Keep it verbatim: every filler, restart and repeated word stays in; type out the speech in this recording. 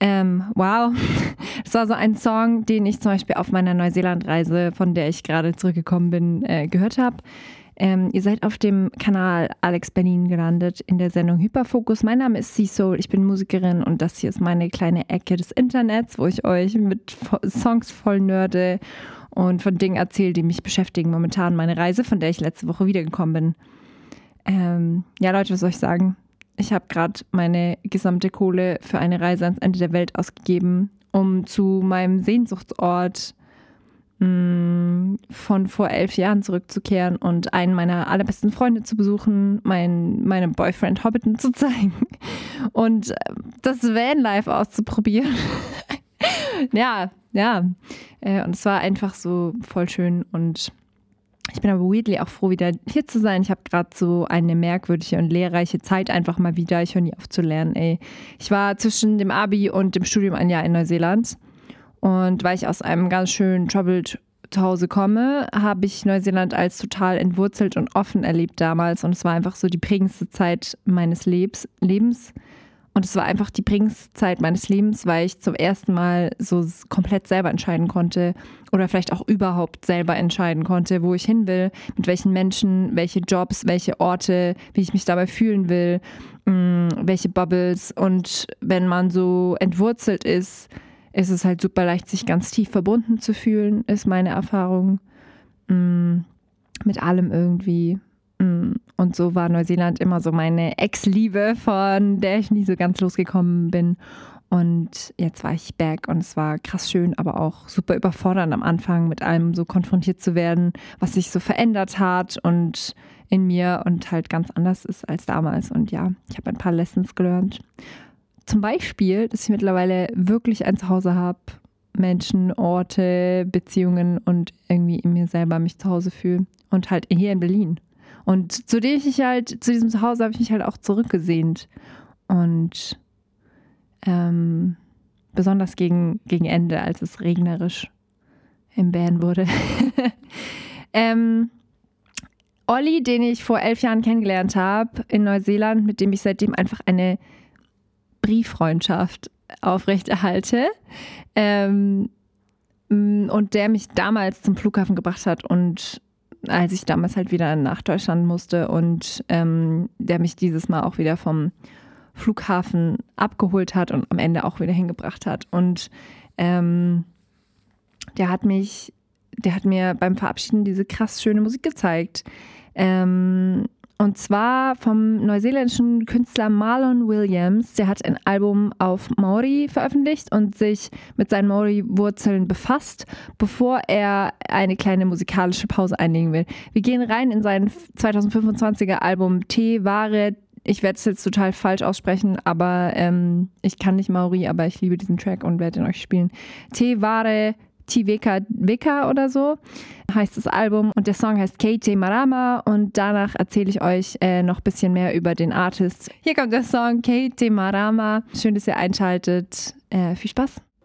Ähm, wow, das war so ein Song, den ich zum Beispiel auf meiner Neuseeland-Reise, von der ich gerade zurückgekommen bin, äh, gehört habe. Ähm, ihr seid auf dem Kanal Alex Berlin gelandet in der Sendung Hyperfokus. Mein Name ist C-Soul, ich bin Musikerin und das hier ist meine kleine Ecke des Internets, wo ich euch mit Songs voll nörde und von Dingen erzähle, die mich beschäftigen. Momentan meine Reise, von der ich letzte Woche wiedergekommen bin. Ähm, ja Leute, was soll ich sagen? Ich habe gerade meine gesamte Kohle für eine Reise ans Ende der Welt ausgegeben, um zu meinem Sehnsuchtsort mh, von vor elf Jahren zurückzukehren und einen meiner allerbesten Freunde zu besuchen, mein, meinem Boyfriend Hobbiton zu zeigen und das Vanlife auszuprobieren. ja, ja. Und es war einfach so voll schön und ich bin aber weirdly auch froh, wieder hier zu sein. Ich habe gerade so eine merkwürdige und lehrreiche Zeit einfach mal wieder. Ich höre nie auf zu lernen, ey. Ich war zwischen dem Abi und dem Studium ein Jahr in Neuseeland. Und weil ich aus einem ganz schönen troubled Zuhause komme, habe ich Neuseeland als total entwurzelt und offen erlebt damals. Und es war einfach so die prägendste Zeit meines Lebens. Lebens. Und es war einfach die prägendste Zeit meines Lebens, weil ich zum ersten Mal so komplett selber entscheiden konnte oder vielleicht auch überhaupt selber entscheiden konnte, wo ich hin will, mit welchen Menschen, welche Jobs, welche Orte, wie ich mich dabei fühlen will, mh, welche Bubbles. Und wenn man so entwurzelt ist, ist es halt super leicht, sich ganz tief verbunden zu fühlen, ist meine Erfahrung. Mh, mit allem irgendwie. Und so war Neuseeland immer so meine Ex-Liebe, von der ich nie so ganz losgekommen bin. Und jetzt war ich back und es war krass schön, aber auch super überfordernd am Anfang, mit allem so konfrontiert zu werden, was sich so verändert hat und in mir und halt ganz anders ist als damals. Und ja, ich habe ein paar Lessons gelernt. Zum Beispiel, dass ich mittlerweile wirklich ein Zuhause habe, Menschen, Orte, Beziehungen und irgendwie in mir selber mich zu Hause fühle. Und halt hier in Berlin. Und zu dem ich halt, zu diesem Zuhause habe ich mich halt auch zurückgesehnt. Und ähm, besonders gegen, gegen Ende, als es regnerisch im Bern wurde. ähm, Olli, den ich vor elf Jahren kennengelernt habe in Neuseeland, mit dem ich seitdem einfach eine Brieffreundschaft aufrechterhalte. Ähm, und der mich damals zum Flughafen gebracht hat und als ich damals halt wieder nach Deutschland musste und ähm, der mich dieses Mal auch wieder vom Flughafen abgeholt hat und am Ende auch wieder hingebracht hat. Und ähm, der hat mich, der hat mir beim Verabschieden diese krass schöne Musik gezeigt. Ähm, und zwar vom neuseeländischen Künstler Marlon Williams. Der hat ein Album auf Maori veröffentlicht und sich mit seinen Maori-Wurzeln befasst, bevor er eine kleine musikalische Pause einlegen will. Wir gehen rein in sein zwanzig fünfundzwanziger Album Te Ware. Ich werde es jetzt total falsch aussprechen, aber ähm, ich kann nicht Maori, aber ich liebe diesen Track und werde ihn euch spielen. Te Ware Tiveka Veka oder so heißt das Album und der Song heißt Kei Te Marama und danach erzähle ich euch äh, noch ein bisschen mehr über den Artist. Hier kommt der Song Kei Te Marama. Schön, dass ihr einschaltet. Äh, viel Spaß.